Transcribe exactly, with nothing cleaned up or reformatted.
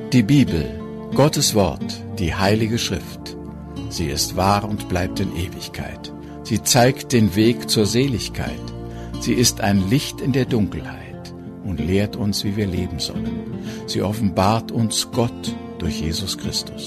Die Bibel, Gottes Wort, die Heilige Schrift. Sie ist wahr und bleibt in Ewigkeit. Sie zeigt den Weg zur Seligkeit. Sie ist ein Licht in der Dunkelheit und lehrt uns, wie wir leben sollen. Sie offenbart uns Gott durch Jesus Christus.